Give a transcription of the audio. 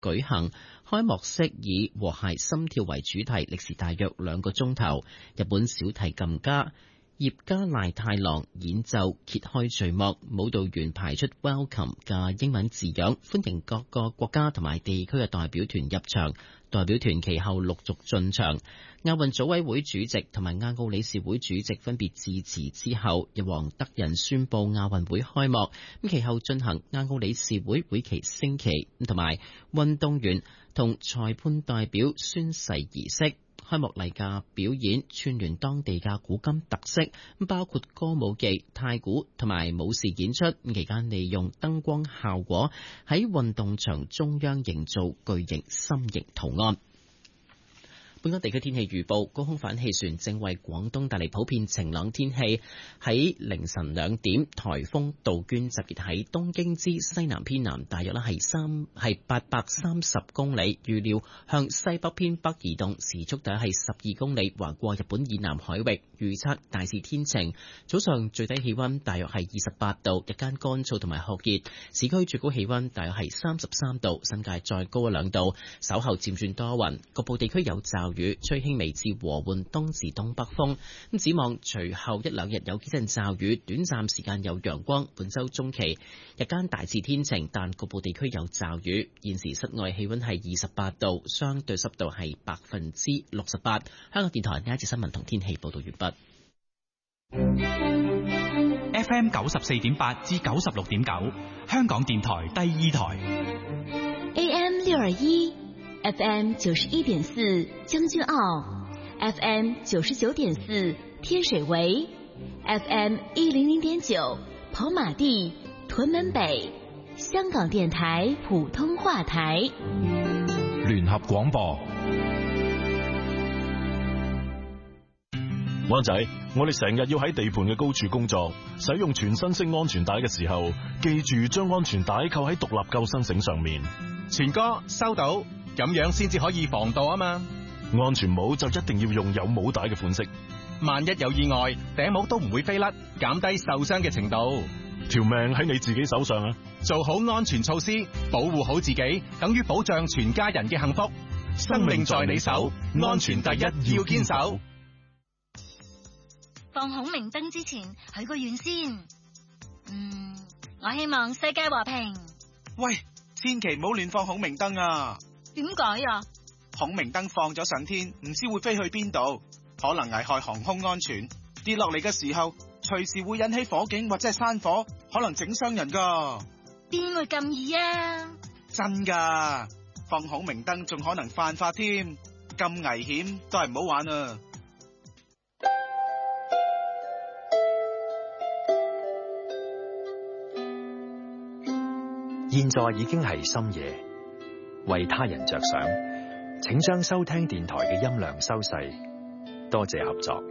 舉行。開幕式以和諧心跳為主題，歷時大約2個鐘頭。日本小提琴家葉加瀨太郎演奏揭開序幕，舞蹈員排出 Welcome 嘅英文字樣，歡迎各個國家同埋地區嘅代表團入場。代表團其後陸續進場。亞運組委會主席同埋亞奧理事會主席分別致辭之後，日皇德仁宣布亞運會開幕。咁其後進行亞奧理事會會期升旗，同埋運動員同裁判代表宣誓儀式。開幕禮嘅表演串聯當地嘅古今特色，包括歌舞伎、太鼓同埋武士演出。期間利用燈光效果喺運動場中央營造巨型心形圖案。本港地區天氣預報，高空反氣旋正為廣東帶嚟普遍晴朗天氣。喺凌晨2點，颱風杜鵑集結喺東京之西南偏南，大約係830公里，預料向西北偏北移動，時速大約係12公里，橫過日本以南海域。預測大致天晴，早上最低氣溫大約係28度，日間乾燥同埋酷熱，市區最高氣溫大約係33度，新界再高1-2度。稍後漸轉多雲，局部地區有驟雨，吹輕微至和緩東至東北風。咁展望隨後1-2日有幾陣驟雨，短暫時間有陽光。本週中期日間大致天晴，但局部地區有驟雨。現時室外氣溫係28度，相對濕度係68%。香港電台呢一節新聞同天氣報道完畢。 FM 94.8至96.9，香港電台第2台。 AM 621。FM 91.4將軍澳 ，FM 99.4天水圍 ，FM 100.9跑馬地屯門北，香港電台普通話台。 聯合廣播。 灣仔，我哋成日要喺地盤嘅高處工作，使用全身式安全帶嘅時候，記住將安全帶扣喺獨立救生繩上面。 前哥收到，咁樣先至可以防盜啊嘛。 安全帽就一定要用有帽帶嘅款式， 萬一有意外，頂帽都唔會飛甩，減低受傷嘅程度。 條命喺你自己手上啊！ 做好安全措施，保護好自己，等於保障全家人嘅幸福。生命在你手，安全第一，要堅守。 放孔明燈之前許個願先。我希望世界和平。 喂，千祈唔好亂放孔明燈啊！ 點解啊？ 孔明燈放咗上天，唔知會飛去邊度，可能危害航空安全。跌落嚟嘅時候，隨時會引起火警或者係山火，可能整傷人噶。 邊會咁易啊？ 真噶，放孔明燈仲可能犯法添，咁危險都係唔好玩啊！ 現在已經係深夜，為他人着想，請將收聽電台嘅音量收細，多謝合作。